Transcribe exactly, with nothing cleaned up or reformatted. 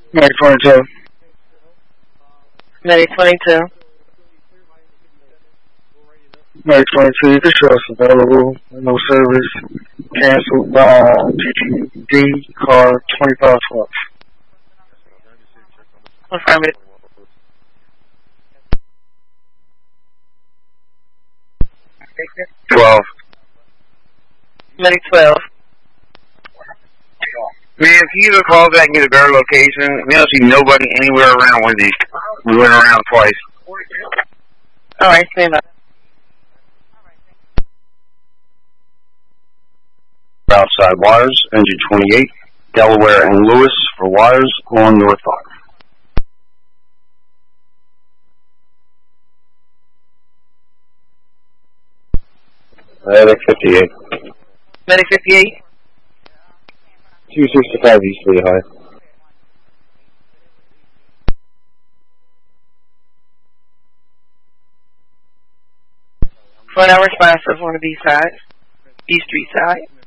Medic twenty-two. Medic twenty-two. Medic twenty-two, you can show us available. No service. Canceled by G T D, car twenty-five twelve. Confirm it. twelve. Medic twelve. Man, if you either call back and get a better location, we don't see nobody anywhere around Wendy. We went around twice. Alright, stand up. Outside wires, engine twenty-eight, Delaware and Lewis for wires on North Park. Medic fifty-eight. Medic fifty-eight. two sixty-five East Lehigh. Front hour responsive on the B side. B Street side.